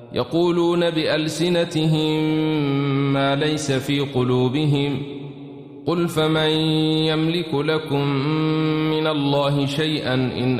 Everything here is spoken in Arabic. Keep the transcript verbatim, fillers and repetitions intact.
يقولون بألسنتهم ما ليس في قلوبهم قل فمن يملك لكم من الله شيئا إن